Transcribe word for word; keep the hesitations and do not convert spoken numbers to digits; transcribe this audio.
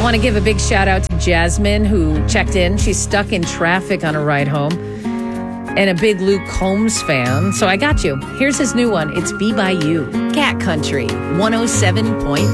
Want to give a big shout out to Jasmine, who checked in. She's stuck in traffic on a ride home. And a big Luke Combs fan. So I got you. Here's his new one. It's Be By You. Cat Country, one oh seven point